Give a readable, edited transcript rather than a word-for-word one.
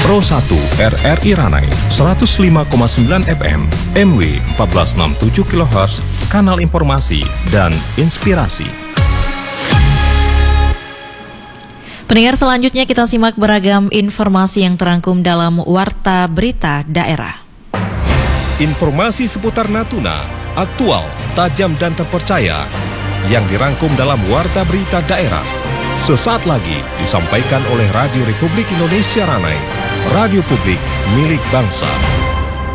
Pro 1 RRI Ranai 105,9 FM, MW 1467 kHz, kanal informasi dan inspirasi. Pendengar, selanjutnya kita simak beragam informasi yang terangkum dalam Warta Berita Daerah. Informasi seputar Natuna, aktual, tajam dan terpercaya, yang dirangkum dalam Warta Berita Daerah. Sesaat lagi disampaikan oleh Radio Republik Indonesia Ranai, radio publik milik bangsa.